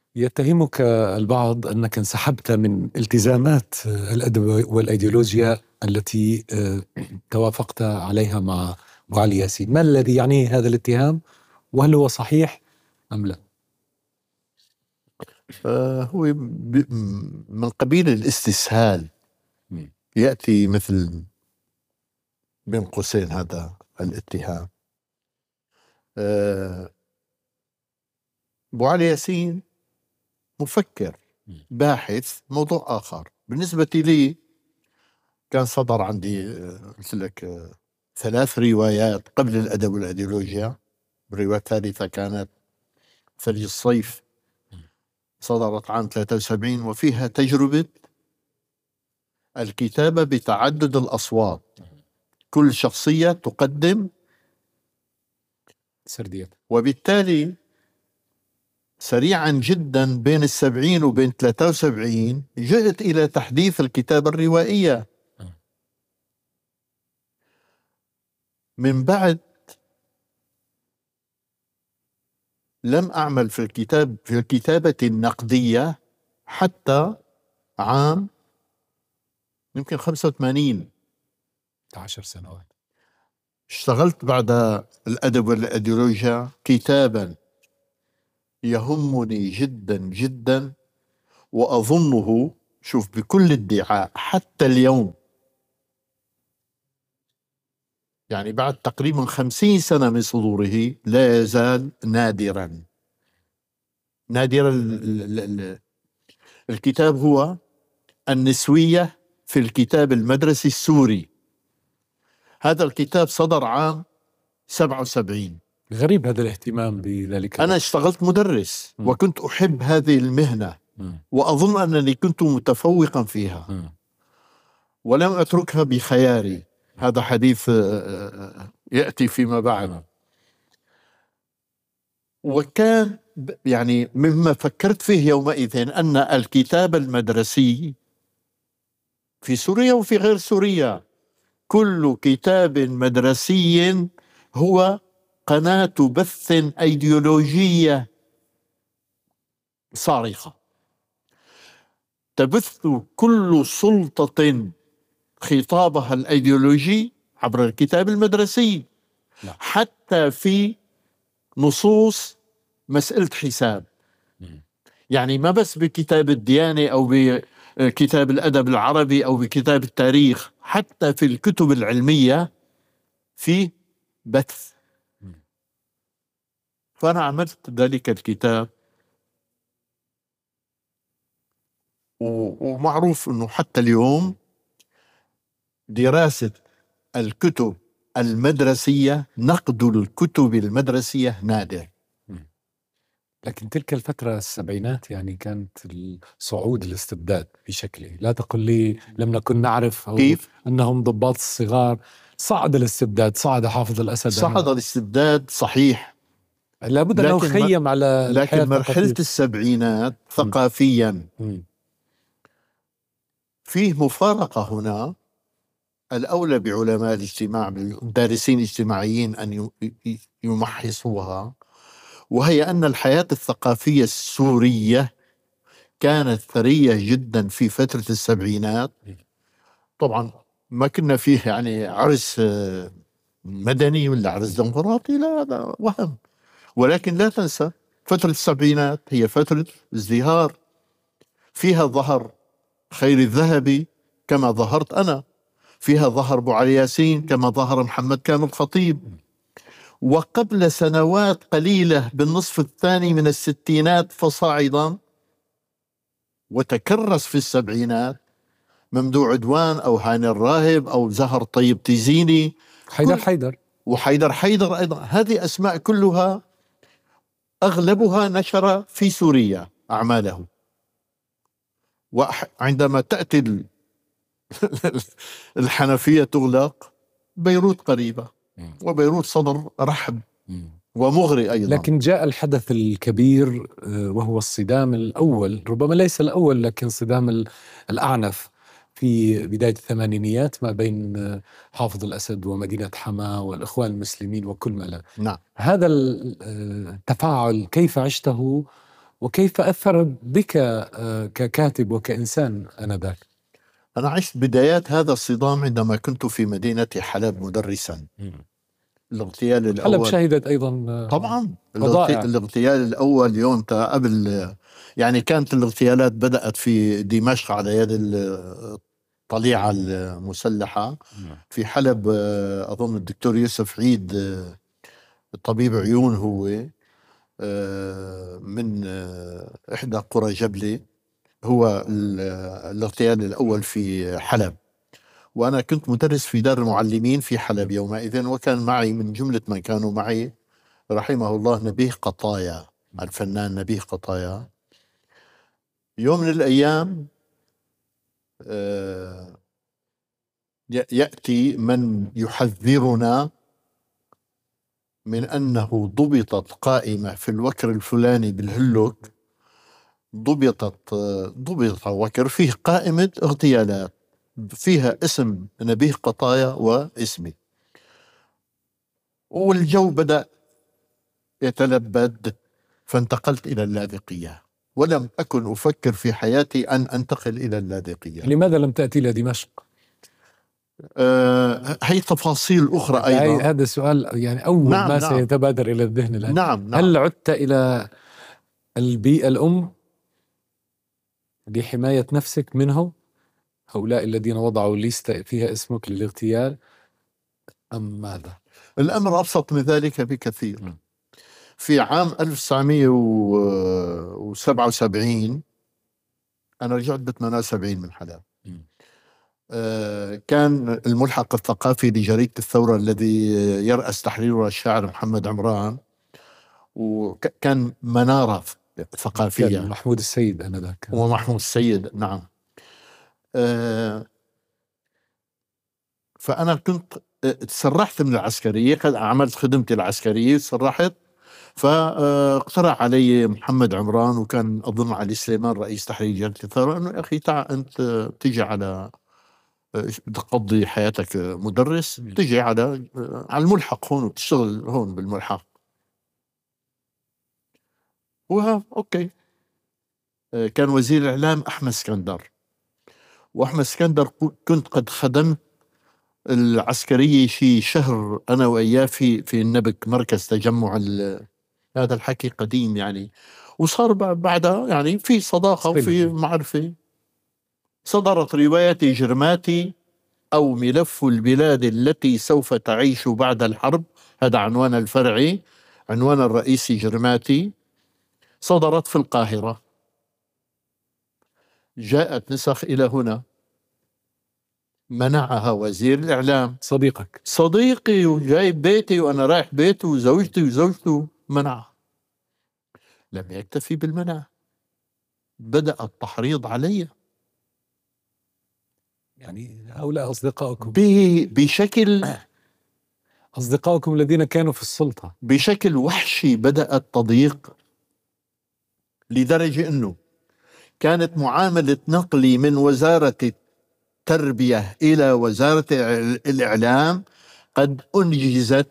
يتهمك البعض أنك انسحبت من التزامات الأدب والأيديولوجيا التي توافقت عليها مع أبو علي ياسين. ما الذي يعنيه هذا الاتهام، وهل هو صحيح أم لا؟ هو من قبيل الاستسهال، يأتي مثل بين قوسين هذا الاتهام. أبو علي ياسين مفكر باحث، موضوع آخر. بالنسبة لي كان صدر عندي قلت لك 3 روايات قبل الأدب والأيديولوجيا. الرواية الثالثة كانت ثلج الصيف، صدرت عام 73، وفيها تجربة الكتابة بتعدد الأصوات، كل شخصية تقدم سردية. وبالتالي سريعا جدا بين 70 وبين 73 جئت إلى تحديث الكتابة الروائية. من بعد لم أعمل في الكتابة النقدية حتى عام يمكن 85. 10 سنوات. اشتغلت بعد الأدب والأيديولوجيا كتابا يهمني جدا جدا، وأظنه، شوف، بكل ادعاء حتى اليوم، يعني بعد تقريبا 50 سنة من صدوره، لا يزال نادرا. الكتاب هو النسوية في الكتاب المدرسي السوري. هذا الكتاب صدر عام 77. غريب هذا الاهتمام بذلك. أنا اشتغلت مدرس وكنت أحب هذه المهنة، وأظن أنني كنت متفوقا فيها، ولم أتركها بخياري. هذا حديث يأتي فيما بعد. وكان يعني مما فكرت فيه يومئذ أن الكتاب المدرسي في سوريا وفي غير سوريا، كل كتاب مدرسي هو قناة بث أيديولوجية صارخة، تبث كل سلطة خطابها الأيديولوجي عبر الكتاب المدرسي. حتى في نصوص مسألة حساب، يعني ما بس بكتاب الديانة أو بكتاب الأدب العربي أو بكتاب التاريخ، حتى في الكتب العلمية في بث. فأنا عملت ذلك الكتاب، ومعروف أنه حتى اليوم دراسة الكتب المدرسية، نقد الكتب المدرسية نادر. لكن تلك الفترة السبعينات يعني كانت صعود الاستبداد بشكله. لا تقل لي لم نكن نعرف كيف أنهم ضباط الصغار. صعد الاستبداد، صعد حافظ الأسد، صعد الاستبداد صحيح، لابد أن نخيم على لكن مرحلة السبعينات ثقافيا فيه مفارقة هنا. الأولى بعلماء الاجتماع، بالدارسين الاجتماعيين، أن يمحصوها، وهي أن الحياة الثقافية السورية كانت ثرية جدا في فترة السبعينات. طبعا ما كنا فيه يعني عرس مدني ولا عرس ديمقراطي، لا، هذا وهم. ولكن لا تنسى فترة السبعينات هي فترة ازدهار، فيها ظهر خير الذهبي كما ظهرت أنا، فيها ظهر أبو علي ياسين كما ظهر محمد كامل خطيب. وقبل سنوات قليلة بالنصف الثاني من الستينات فصاعدا، وتكرس في السبعينات ممدوح عدوان أو هاني الراهب أو زهر طيب تيزيني، وحيدر حيدر أيضا. هذه أسماء كلها أغلبها نشر في سوريا أعماله. وعندما تأتي الحنفية تغلق، بيروت قريبة، وبيروت صدر رحب ومغري أيضا. لكن جاء الحدث الكبير وهو الصدام الأول، ربما ليس الأول لكن صدام الأعنف في بداية الثمانينيات ما بين حافظ الأسد ومدينة حما والإخوان المسلمين وكل ما لا. نعم. هذا التفاعل كيف عشته وكيف أثر بك ككاتب وكإنسان آنذاك؟ أنا عشت بدايات هذا الصدام عندما كنت في مدينة حلب مدرسا. الاغتيال حلب الأول شهدت أيضا طبعا فظائع. الاغتيال الأول يوم قبل، يعني كانت الاغتيالات بدأت في دمشق على يد الطليعة المسلحة. في حلب أظن الدكتور يوسف عيد طبيب عيون، هو من إحدى قرى جبلة، هو الاغتيال الأول في حلب. وأنا كنت مدرس في دار المعلمين في حلب يومئذ، وكان معي من جملة من كانوا معي رحمه الله نبيه قطايا، الفنان نبيه قطايا. يوم من الأيام يأتي من يحذرنا من أنه ضبطت قائمة في الوكر الفلاني بالهلوك، ضبط وكر فيه قائمة اغتيالات فيها اسم نبيه قطايا واسمي. والجو بدأ يتلبد، فانتقلت إلى اللاذقية، ولم أكن أفكر في حياتي أن أنتقل إلى اللاذقية. لماذا لم تأتي إلى دمشق؟ هي تفاصيل أخرى أيضا. هذا السؤال يعني أول نعم ما نعم سيتبادر إلى الذهن الآن. نعم هل عدت إلى البيئة الأم لحماية نفسك منهم، هؤلاء الذين وضعوا ليستة فيها اسمك للاغتيال، أم ماذا؟ الأمر أبسط من ذلك بكثير. في عام 1977 أنا رجعت ب 78 من حلب. كان الملحق الثقافي لجريدة الثورة الذي يرأس تحريره الشاعر محمد عمران، وكان منارة ثقافية. كان محمود السيد آنذاك. ومحمود السيد نعم. فأنا كنت تسرحت من العسكرية، عملت خدمتي العسكرية تسرحت، فاقترح علي محمد عمران وكان أظن علي سليمان رئيس تحرير جريدة الثورة أنه يا أخي تعال أنت تجي على تقضي حياتك مدرس، تجي على الملحق هون وتشتغل هون بالملحق. أوكي. كان وزير الإعلام أحمد اسكندر، وأحمد اسكندر كنت قد خدمت العسكرية شي شهر أنا وإياه في النبك، مركز تجمع هذا الحكي قديم يعني. وصار بعدها يعني في صداقة وفي معرفة. صدرت رواية جرماتي أو ملف البلاد التي سوف تعيش بعد الحرب، هذا عنوان الفرعي. عنوان الرئيسي جرماتي. صدرت في القاهرة، جاءت نسخ إلى هنا، منعها وزير الإعلام صديقك صديقي وجايب بيتي وأنا رايح بيته وزوجته منعها. لم يكتفي بالمنع، بدأ التحريض علي. يعني هؤلاء أصدقائكم بشكل أصدقائكم الذين كانوا في السلطة بشكل وحشي. بدأ التضييق لدرجة أنه كانت معاملة نقلي من وزارة التربية إلى وزارة الإعلام قد أنجزت.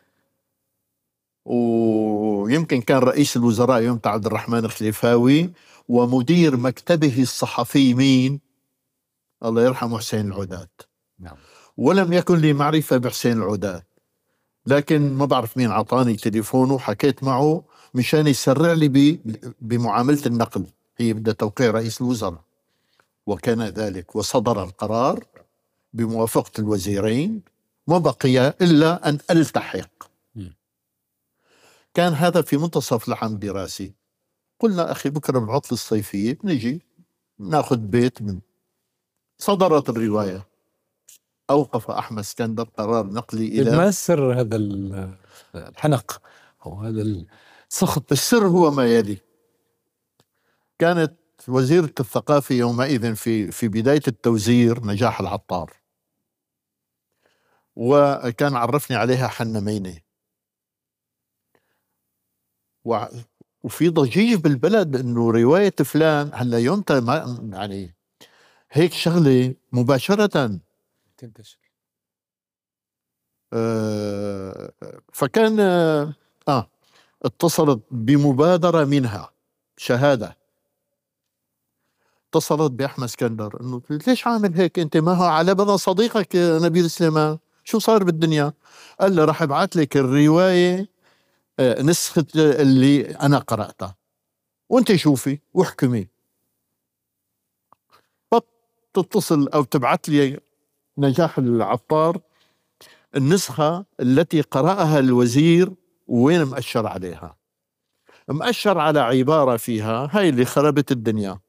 ويمكن كان رئيس الوزراء يوم عبد الرحمن الخليفاوي، ومدير مكتبه الصحفي مين؟ الله يرحمه حسين العودات. نعم. ولم يكن لي معرفة بحسين العودات، لكن ما بعرف مين عطاني تليفونه وحكيت معه مشان يسرع لي بمعاملة النقل. هي بدها توقيع رئيس الوزراء، وكان ذلك وصدر القرار بموافقة الوزيرين، ما بقي إلا أن ألتحق. كان هذا في منتصف العام الدراسي. قلنا أخي بكرة بالعطلة الصيفية بنجي ناخذ بيت من. صدرت الرواية، أوقف أحمد اسكندر قرار نقلي إلى. ما سر هذا الحنق أو هذا السخط؟ السر هو ما يلي. كانت وزيرة الثقافة يومئذ في بداية التوزير نجاح العطار، وكان عرفني عليها حنا مينة، وفي ضجيج بالبلد انه رواية فلان. هلا يومتها ما يعني هيك شغلة مباشرة تنتشر. فكان اتصلت بمبادرة منها شهادة. اتصلت بأحمد اسكندر انه ليش عامل هيك انت؟ ما هو على بدن صديقك نبيل سليمان، شو صار بالدنيا؟ قال له راح ابعث لك الرواية نسخة اللي انا قرأتها وانت شوفي واحكمي. تتصل او تبعث لي نجاح العطار النسخة التي قرأها الوزير وين مأشر عليها، مأشر على عبارة فيها هاي اللي خربت الدنيا.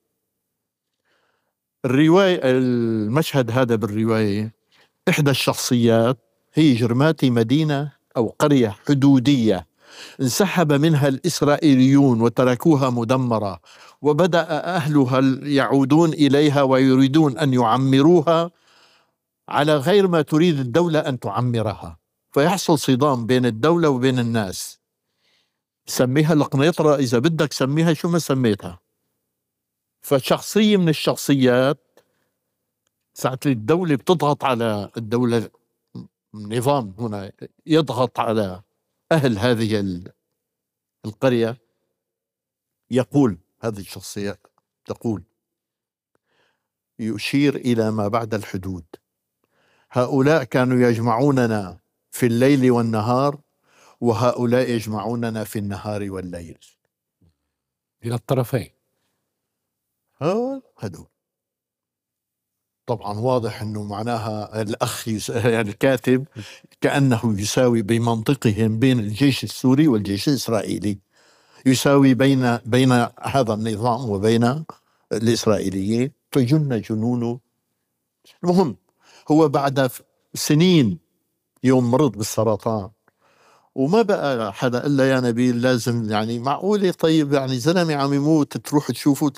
الرواية المشهد هذا بالرواية إحدى الشخصيات هي جرماتي، مدينة أو قرية حدودية انسحب منها الإسرائيليون وتركوها مدمرة، وبدأ أهلها يعودون إليها ويريدون أن يعمروها على غير ما تريد الدولة أن تعمرها، فيحصل صدام بين الدولة وبين الناس. سميها القنيطرة إذا بدك، سميها شو ما سميتها. فشخصية من الشخصيات ساعة الدولة بتضغط على الدولة، النظام هنا يضغط على أهل هذه القرية، يقول هذه الشخصية تقول يشير إلى ما بعد الحدود: هؤلاء كانوا يجمعوننا في الليل والنهار، وهؤلاء يجمعوننا في النهار والليل. إلى الطرفين. هدول طبعا واضح انه معناها الاخ يعني الكاتب كأنه يساوي بمنطقهم بين الجيش السوري والجيش الاسرائيلي، يساوي بين هذا النظام وبين الاسرائيليين، فجن جنونه. المهم هو بعد سنين يوم مرض بالسرطان وما بقى حدا الا يا نبيل لازم يعني معقوله طيب يعني زلمه عم يموت تروح تشوفه؟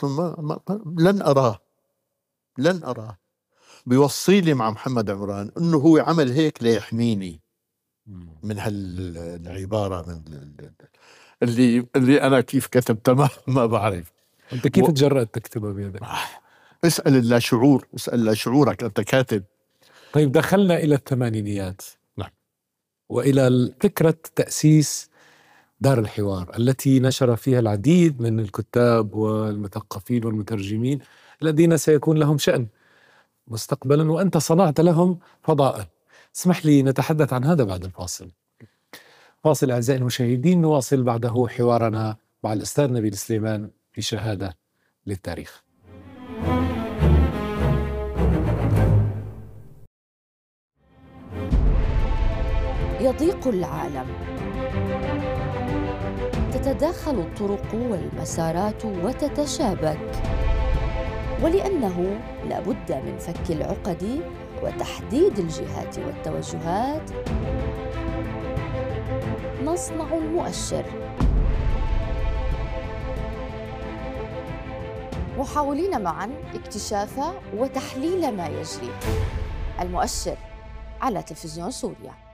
لن اراه. بيوصي لي مع محمد عمران انه هو عمل هيك ليحميني من هالعباره، من اللي انا كيف كتبتها ما بعرف. انت كيف تجرأت تكتبها بيدك؟ اسال اللاشعور، اسال لاشعورك، انت كاتب. طيب دخلنا الى الثمانينيات. نعم. والى فكره تأسيس دار الحوار التي نشر فيها العديد من الكتاب والمثقفين والمترجمين الذين سيكون لهم شأن مستقبلا، وأنت صنعت لهم فضاء. اسمح لي نتحدث عن هذا بعد الفاصل. فاصل أعزائي المشاهدين، نواصل بعده حوارنا مع الأستاذ نبيل سليمان في شهادة للتاريخ. يضيق العالم، تتداخل الطرق والمسارات وتتشابك، ولأنه لا بد من فك العقد وتحديد الجهات والتوجهات نصنع المؤشر، محاولين معا اكتشاف وتحليل ما يجري. المؤشر على تلفزيون سوريا.